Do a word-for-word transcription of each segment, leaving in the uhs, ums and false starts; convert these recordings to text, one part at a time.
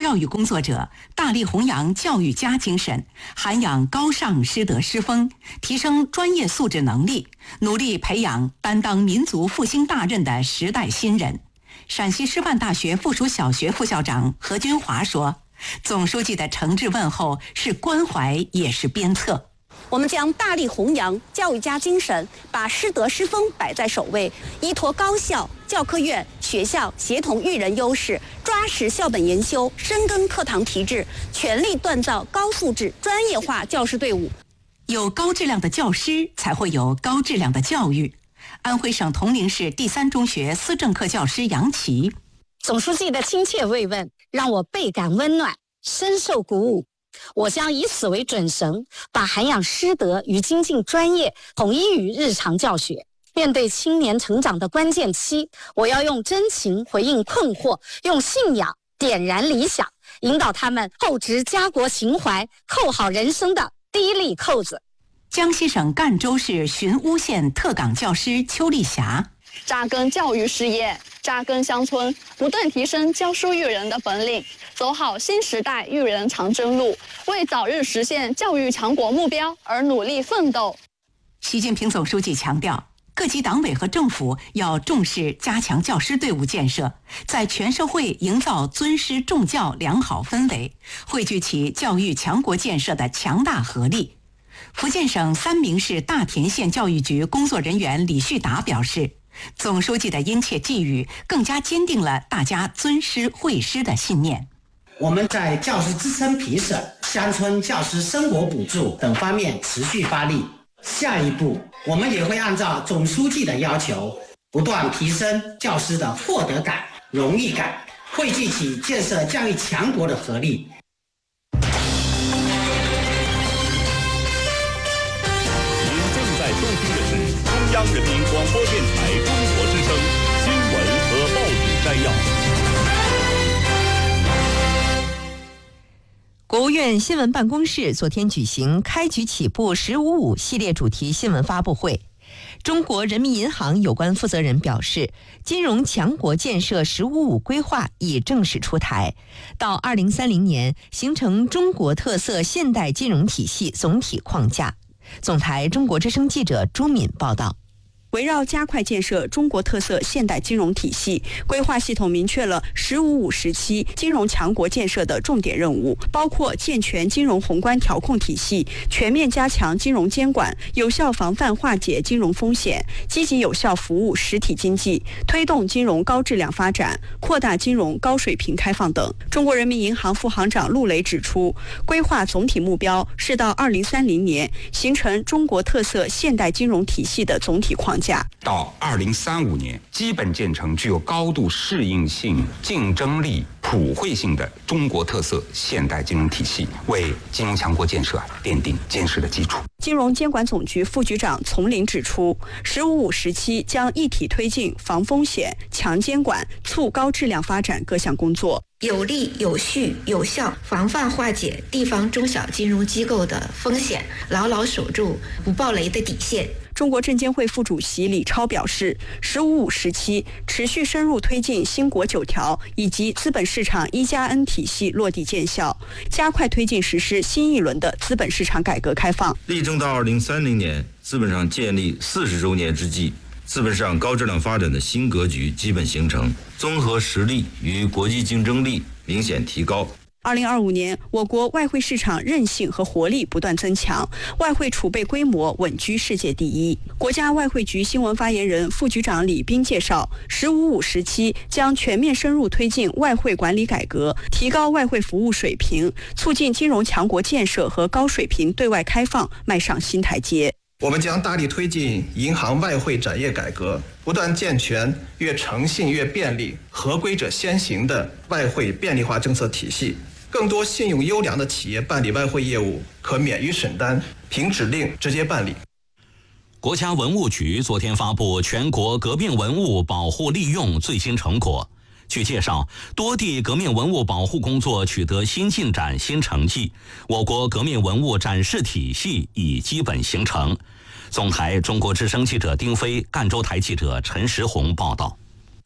教育工作者，大力弘扬教育家精神，涵养高尚师德师风，提升专业素质能力，努力培养担当民族复兴大任的时代新人。陕西师范大学附属小学副校长何军华说，总书记的诚挚问候是关怀也是鞭策。 我们将大力弘扬教育家精神，把师德师风摆在首位，依托高校、教科院、学校协同育人优势，抓实校本研修，深耕课堂提质，全力锻造高素质专业化教师队伍。 有高质量的教师，才会有高质量的教育。安徽省铜陵市第三中学思政课教师杨琦， 总书记的亲切慰问让我倍感温暖，深受鼓舞。我将以此为准绳，把涵养师德与精进专业统一于日常教学。面对青年成长的关键期，我要用真情回应困惑，用信仰点燃理想，引导他们厚植家国情怀，扣好人生的第一粒扣子。 江西省赣州市寻乌县特岗教师邱丽霞， 扎根教育事业，扎根乡村，不断提升教书育人的本领，走好新时代育人长征路，为早日实现教育强国目标而努力奋斗。 习近平总书记强调，各级党委和政府要重视加强教师队伍建设，在全社会营造尊师重教良好氛围，汇聚起教育强国建设的强大合力。福建省三明市大田县教育局工作人员李旭达表示，总书记的殷切寄语更加坚定了大家尊师惠师的信念。 我们在教师支撑批审、乡村教师生活补助等方面持续发力。下一步，我们也会按照总书记的要求，不断提升教师的获得感、荣誉感，汇聚起建设教育强国的合力。 收听的是中央人民广播电台中国之声新闻和报纸摘要。 国务院新闻办公室昨天举行开局起步十五五系列主题新闻发布会。中国人民银行有关负责人表示，金融强国建设十五五规划已正式出台，到二零三零年形成中国特色现代金融体系总体框架。总台中国之声记者朱敏报道。 围绕加快建设中国特色现代金融体系，规划系统明确了“十五五”时期金融强国建设的重点任务，包括健全金融宏观调控体系，全面加强金融监管，有效防范化解金融风险，积极有效服务实体经济，推动金融高质量发展，扩大金融高水平开放等。中国人民银行副行长陆雷指出，规划总体目标是到二零三零年形成中国特色现代金融体系的总体框架。 到二零三五年，基本建成具有高度适应性、竞争力、普惠性的中国特色现代金融体系，为金融强国建设奠定坚实的基础。 金融监管总局副局长丛林指出，十五五时期将一体推进防风险、强监管、促高质量发展各项工作， 有力、有序、有效防范化解地方中小金融机构的风险，牢牢守住不爆雷的底线。 中国证监会副主席李超表示，十五五时期持续深入推进新国九条以及资本市场一加 N 体系落地见效，加快推进实施新一轮的资本市场改革开放。 力争到二零三零年资本市场建立四十周年之际，资本市场高质量发展的新格局基本形成，综合实力与国际竞争力明显提高。 二零二五年，我国外汇市场韧性和活力不断增强，外汇储备规模稳居世界第一。国家外汇局新闻发言人、副局长李斌介绍，十五五时期将全面深入推进外汇管理改革，提高外汇服务水平，促进金融强国建设和高水平对外开放迈上新台阶。 我们将大力推进银行外汇展业改革，不断健全越诚信越便利、合规者先行的外汇便利化政策体系。更多信用优良的企业办理外汇业务可免于审单，凭指令直接办理。 国家文物局昨天发布全国革命文物保护利用最新成果。据介绍，多地革命文物保护工作取得新进展、新成绩，我国革命文物展示体系已基本形成。总台中国之声记者丁飞、赣州台记者陈石红报道。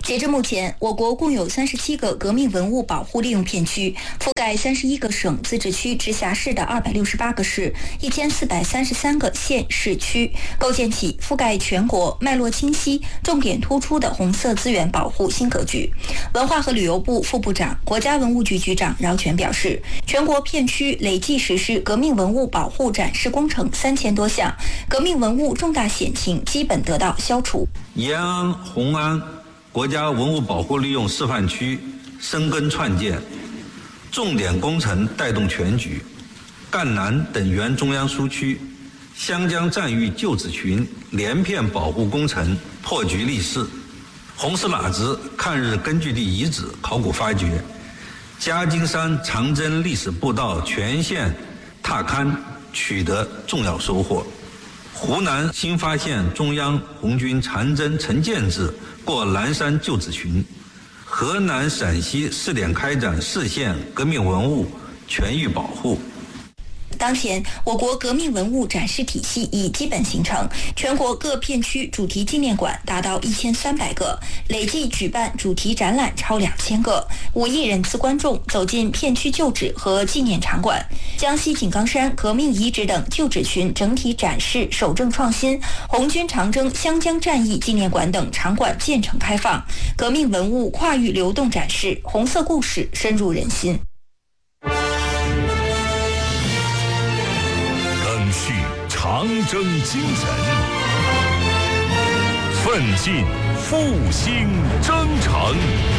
截至目前，我国共有三十七个革命文物保护利用片区，覆盖三十一个省、自治区、直辖市的二百六十八个市、一千四百三十三个县市区，构建起覆盖全国、脉络清晰、重点突出的红色资源保护新格局。文化和旅游部副部长、国家文物局局长饶全表示，全国片区累计实施革命文物保护展示工程三千多项，革命文物重大险情基本得到消除。 延安、红安国家文物保护利用示范区深耕创建，重点工程带动全局。赣南等原中央苏区、湘江战役旧址群连片保护工程破局立誓。红石喇子抗日根据地遗址考古发掘，嘉金山长征历史步道全线踏勘取得重要收获。湖南新发现中央红军长征陈建制过蓝山旧址群，河南、陕西试点开展市县革命文物全域保护。 当前，我国革命文物展示体系已基本形成，全国各片区主题纪念馆达到一千三百个，累计举办主题展览超两千个，五亿人次观众走进片区旧址和纪念场馆。江西井冈山革命遗址等旧址群整体展示守正创新，红军长征湘江战役纪念馆等场馆建成开放，革命文物跨域流动展示，红色故事深入人心。 续长征精神，奋进复兴征程。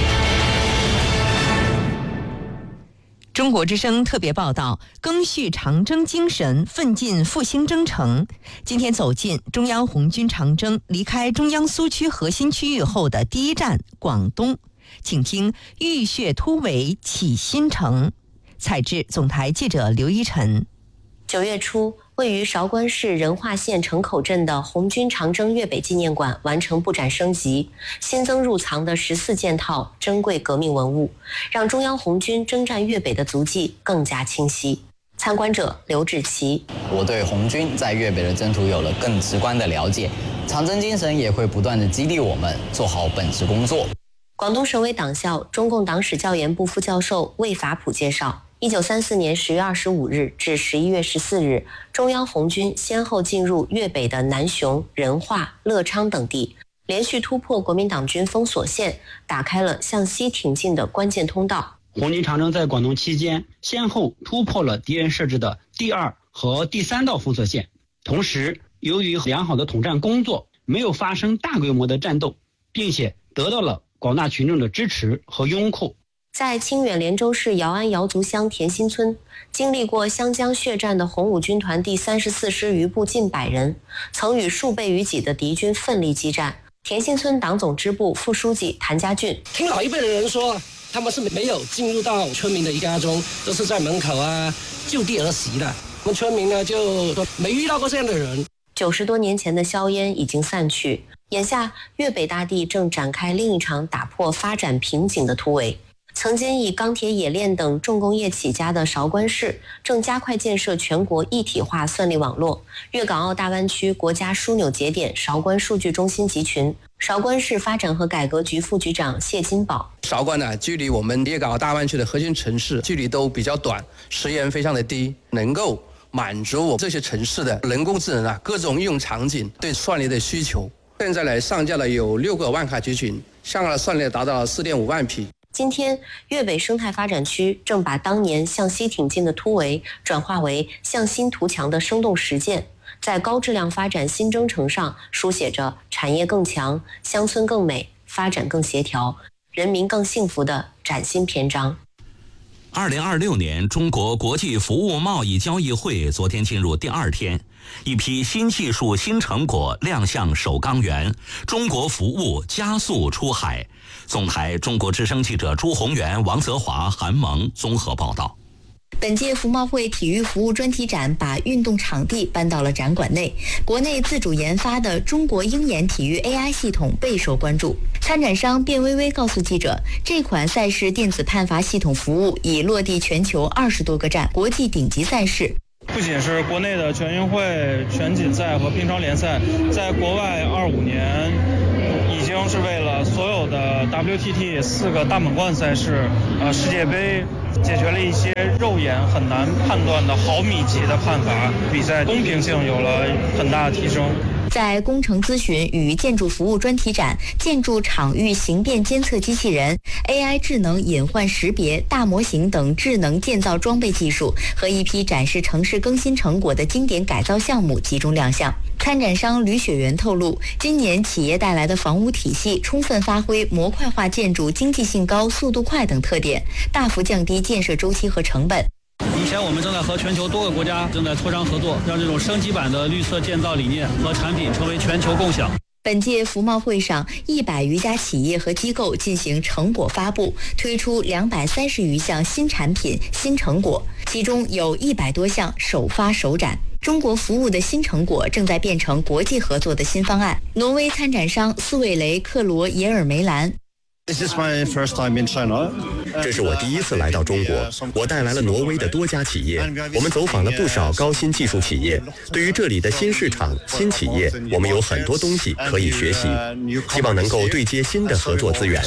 中国之声特别报道：赓续长征精神，奋进复兴征程。今天走进中央红军长征离开中央苏区核心区域后的第一站广东，请听浴血突围启新城。采制总台记者刘一晨。 九月初，位于韶关市仁化县城口镇的红军长征粤北纪念馆完成布展升级，新增入藏的十四件套珍贵革命文物，让中央红军征战粤北的足迹更加清晰。参观者刘志奇： 我对红军在粤北的征途有了更直观的了解，长征精神也会不断地激励我们做好本职工作。 广东省委党校中共党史教研部副教授魏法普介绍，一九三四年十月二十五日至十一月十四日，中央红军先后进入粤北的南雄、仁化、乐昌等地，连续突破国民党军封锁线，打开了向西挺进的关键通道。 红军长征在广东期间，先后突破了敌人设置的第二和第三道封锁线。同时，由于良好的统战工作，没有发生大规模的战斗，并且得到了广大群众的支持和拥护。 在清远连州市姚安瑶族乡田心村，经历过湘江血战的红五军团第三十四师余部近百人，曾与数倍于己的敌军奋力激战。田心村党总支部副书记谭家俊： 听老一辈的人说，他们是没有进入到村民的家中，都是在门口啊就地而袭的。我们村民呢就说没遇到过这样的人。 九十多年前的硝烟已经散去，眼下粤北大地正展开另一场打破发展瓶颈的突围。曾经以钢铁冶炼等重工业起家的韶关市，正加快建设全国一体化算力网络。粤港澳大湾区国家枢纽节点韶关数据中心集群，韶关市发展和改革局副局长谢金宝： 韶关呢，距离我们粤港澳大湾区的核心城市距离都比较短，时延非常的低，能够满足我这些城市的人工智能啊各种应用场景对算力的需求。现在来上架了有六个万卡集群，上岸算力达到了四点五万匹。 今天，粤北生态发展区正把当年向西挺进的突围转化为向新图强的生动实践，在高质量发展新征程上书写着产业更强、乡村更美、发展更协调、人民更幸福的崭新篇章。 二零二六年中国国际服务贸易交易会昨天进入第二天，一批新技术新成果亮相首钢园，中国服务加速出海。总台中国之声记者朱宏元、王泽华、韩萌综合报道。 本届服贸会体育服务专题展把运动场地搬到了展馆内，国内自主研发的中国鹰眼体育 A I 系统备受关注。参展商卞微微告诉记者，这款赛事电子判罚系统服务已落地全球二十多个站，国际顶级赛事。 不仅是国内的全运会、全锦赛和乒乓联赛，在国外二五年已经京是为了所有的 W T T 四个大满贯赛事、呃世界杯，解决了一些肉眼很难判断的毫米级的判罚，比赛公平性有了很大的提升。 在工程咨询与建筑服务专题展，建筑场域形变监测机器人、A I 智能隐患识别、大模型等智能建造装备技术和一批展示城市更新成果的经典改造项目集中亮相。参展商吕雪原透露，今年企业带来的房屋体系充分发挥模块化建筑经济性高、速度快等特点，大幅降低建设周期和成本。 目前我们正在和全球多个国家正在磋商合作，让这种升级版的绿色建造理念和产品成为全球共享。 本届服贸会上，一百余家企业和机构进行成果发布，推出两百三十余项新产品、新成果，其中有一百多项首发首展。中国服务的新成果正在变成国际合作的新方案。挪威参展商斯韦雷克罗耶尔梅兰。 This is my first time in China. 这是我第一次来到中国，我带来了挪威的多家企业，我们走访了不少高新技术企业。对于这里的新市场、新企业，我们有很多东西可以学习，希望能够对接新的合作资源。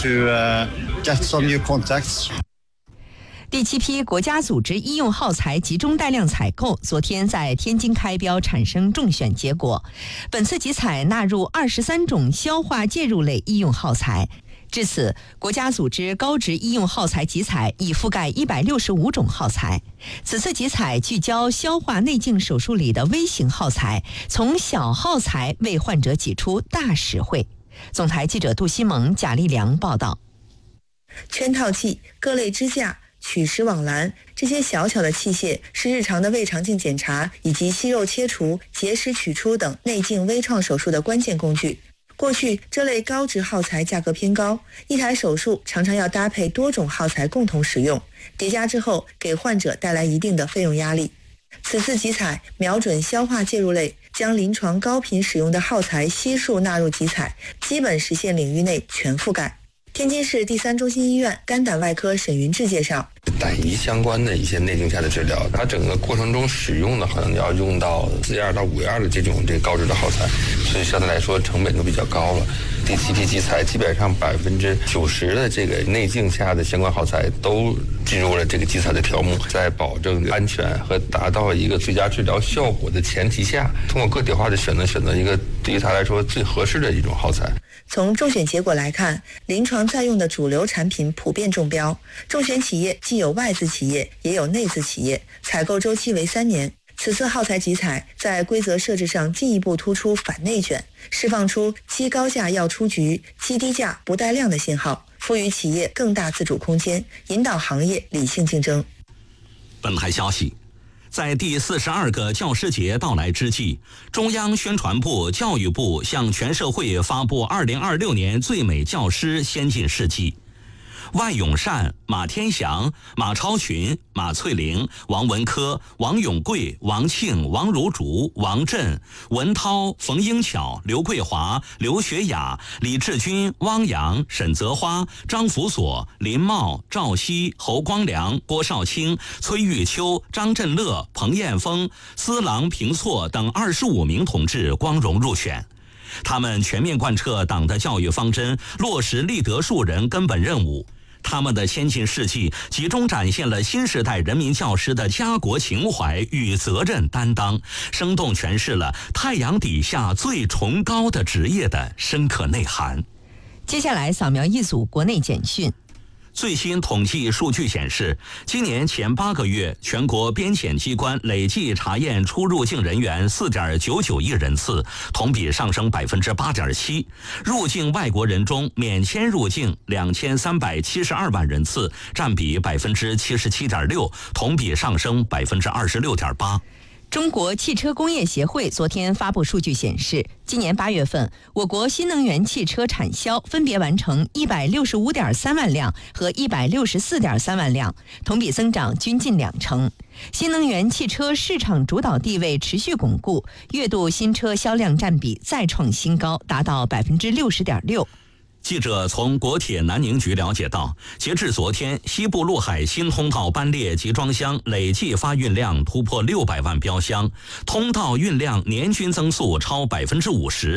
第七批国家组织医用耗材集中带量采购昨天在天津开标，产生中选结果。本次集采纳入二十三种消化介入类医用耗材。至此，国家组织高值医用耗材集采已覆盖一百六十五种耗材。此次集采聚焦消化内镜手术里的微型耗材，从小耗材为患者挤出大实惠。总台记者杜西蒙、贾立良报道。 圈套器、各类支架、取食网篮，这些小巧的器械是日常的胃肠镜检查以及息肉切除、结石取出等内镜微创手术的关键工具。过去这类高值耗材价格偏高，一台手术常常要搭配多种耗材共同使用，叠加之后给患者带来一定的费用压力。此次集采瞄准消化介入类，将临床高频使用的耗材悉数纳入集采，基本实现领域内全覆盖。天津市第三中心医院肝胆外科沈云志介绍， 胆胰相关的一些内镜下的治疗，它整个过程中使用的可能要用到四一二到五一二的这种这高值的耗材，所以相对来说成本就比较高了。第七批集采基本上百分之九十的这个内镜下的相关耗材都进入了这个集采的条目，在保证安全和达到一个最佳治疗效果的前提下，通过个体化的选择选择一个对于他来说最合适的一种耗材。 从中选结果来看，临床在用的主流产品普遍中标。中选企业既有外资企业，也有内资企业，采购周期为三年。此次耗材集采在规则设置上进一步突出反内卷，释放出积高价要出局、积低价不带量的信号，赋予企业更大自主空间，引导行业理性竞争。 本台消息，在第四十二个教师节到来之际，中央宣传部、教育部向全社会发布二零二六年最美教师先进事迹。万永善、马天祥、马超群、马翠玲、王文科、王永贵、王庆、王如竹、王震、文涛、冯英巧、刘桂华、刘学雅、李志军、汪洋、沈泽花、张福锁、林茂、赵熙、侯光良、郭少卿、崔玉秋、张振乐、彭彦峰、司郎平措等二十五名同志光荣入选。他们全面贯彻党的教育方针，落实立德树人根本任务。他们的先进事迹集中展现了新时代人民教师的家国情怀与责任担当，生动诠释了太阳底下最崇高的职业的深刻内涵。 接下来扫描一组国内简讯。 最新统计数据显示，今年前八个月，全国边检机关累计查验出入境人员 四点九九亿人次，同比上升 百分之八点七。入境外国人中，免签入境两千三百七十二万人次，占比 百分之七十七点六，同比上升 百分之二十六点八。 中国汽车工业协会昨天发布数据显示，今年八月份，我国新能源汽车产销分别完成一百六十五点三万辆和一百六十四点三万辆，同比增长均近两成。新能源汽车市场主导地位持续巩固，月度新车销量占比再创新高，达到 百分之六十点六。 记者从国铁南宁局了解到，截至昨天，西部陆海新通道班列集装箱累计发运量突破六百万标箱，通道运量年均增速超 百分之五十。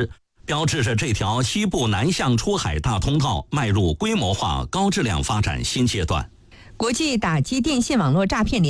标志着这条西部南向出海大通道迈入规模化高质量发展新阶段。 国际打击电信网络诈骗